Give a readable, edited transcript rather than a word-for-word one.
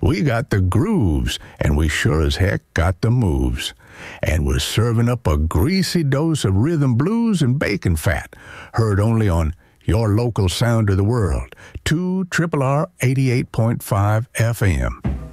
We got the grooves, and we sure as heck got the moves. And we're serving up a greasy dose of rhythm blues and bacon fat, heard only on your local sound of the world, 2 RRR 88.5 FM.